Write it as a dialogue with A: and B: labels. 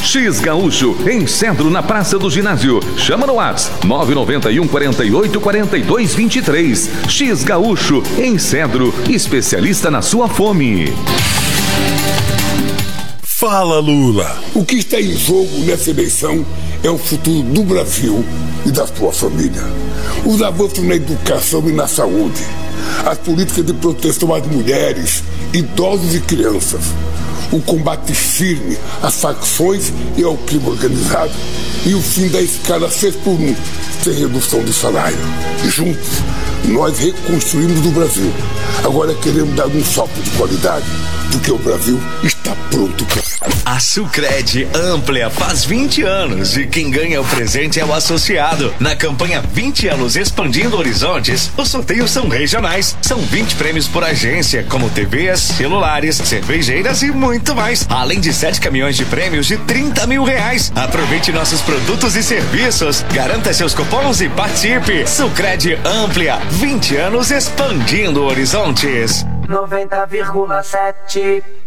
A: X Gaúcho, em Cedro, na Praça do Ginásio. Chama no WhatsApp 991 48 42 23. X Gaúcho, em Cedro, especialista na sua fome.
B: Fala, Lula.
C: O que está em jogo nessa eleição é o futuro do Brasil e da sua família. Os avanços na educação e na saúde, as políticas de proteção às mulheres, idosos e crianças, o combate firme às facções e ao crime organizado e o fim da escala 6x1 sem redução de salário. Juntos, nós reconstruímos o Brasil. Agora queremos dar um salto de qualidade, porque o Brasil está pronto para...
D: A Sulcred Amplia faz 20 anos e quem ganha o presente é o associado. Na campanha 20 anos expandindo horizontes, os sorteios são regionais. São 20 prêmios por agência, como TVs, celulares, cervejeiras e muito mais. Além de 7 caminhões de prêmios de R$30 mil. Aproveite nossos produtos e serviços. Garanta seus cupons e participe. Sulcred Amplia, 20 anos expandindo horizontes.
E: 90,7